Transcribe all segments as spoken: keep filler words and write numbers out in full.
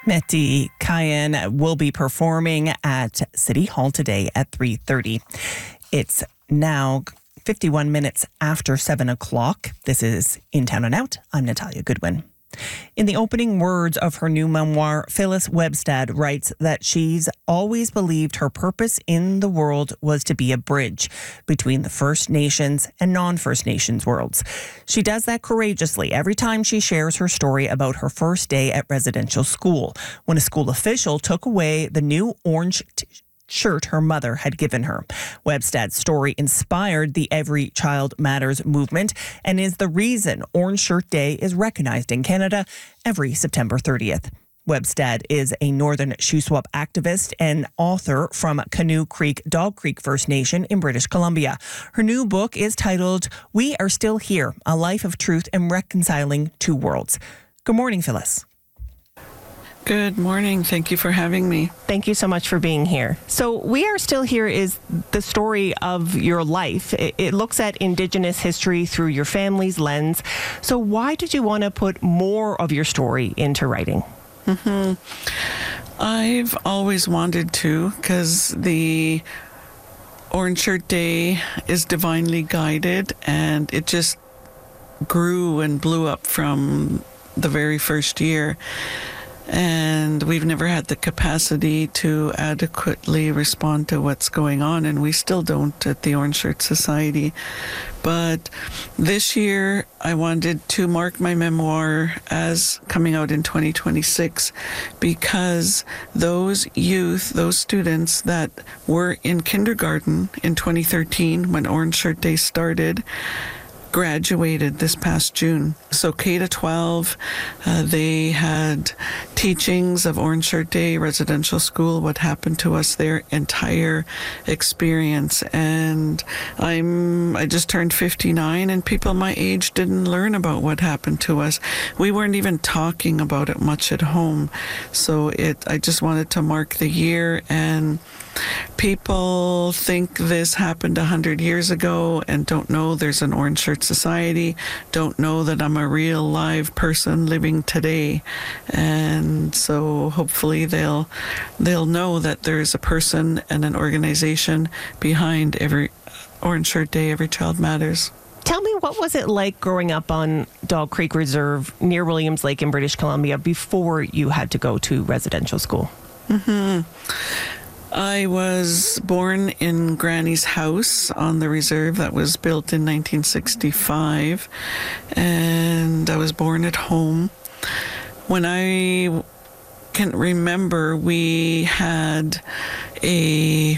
Mehdi Kayan will be performing at City Hall today at three thirty. It's now fifty-one minutes after seven o'clock. This is In Town and Out. I'm Natalia Goodwin. In the opening words of her new memoir, Phyllis Webstad writes that she's always believed her purpose in the world was to be a bridge between the First Nations and non-First Nations worlds. She does that courageously every time she shares her story about her first day at residential school, when a school official took away the new orange t- shirt her mother had given her. Webstad's story inspired the Every Child Matters movement and is the reason Orange Shirt Day is recognized in Canada every September thirtieth. Webstad is a Northern Shuswap activist and author from Canoe Creek Dog Creek First Nation in British Columbia. Her new book is titled We Are Still Here, A Life of Truth and Reconciling Two Worlds. Good morning, Phyllis. Good morning. Thank you for having me. Thank you so much for being here. So We Are Still Here is the story of your life. It, it looks at Indigenous history through your family's lens. So why did you want to put more of your story into writing? Mm-hmm. I've always wanted to, because the Orange Shirt Day is divinely guided, and it just grew and blew up from the very first year. And we've never had the capacity to adequately respond to what's going on, and we still don't at the Orange Shirt Society. But this year, I wanted to mark my memoir as coming out in twenty twenty-six, because those youth, those students that were in kindergarten in twenty thirteen when Orange Shirt Day started, graduated this past June. So K to twelve, uh, they had teachings of Orange Shirt Day, residential school, what happened to us, their entire experience. And I'm, I just turned fifty-nine, and people my age didn't learn about what happened to us. We weren't even talking about it much at home. So it, I just wanted to mark the year, and people think this happened a hundred years ago and don't know there's an Orange Shirt Society, don't know that I'm a real live person living today. And so hopefully they'll they'll know that there's a person and an organization behind every Orange Shirt Day, Every Child Matters. Tell me, what was it like growing up on Dog Creek Reserve near Williams Lake in British Columbia before you had to go to residential school? Mm-hmm. I was born in Granny's house on the reserve that was built in nineteen sixty-five, and I was born at home. When I can remember, we had a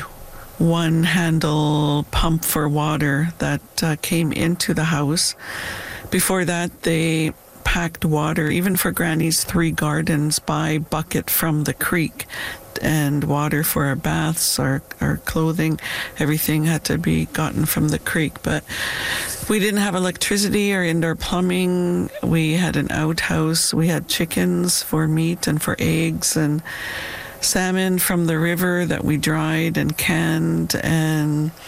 one-handle pump for water that uh, came into the house. Before that, they packed water, even for Granny's three gardens, by bucket from the creek. And water for our baths, our, our clothing, everything had to be gotten from the creek. But we didn't have electricity or indoor plumbing. We had an outhouse. We had chickens for meat and for eggs, and salmon from the river that we dried and canned. And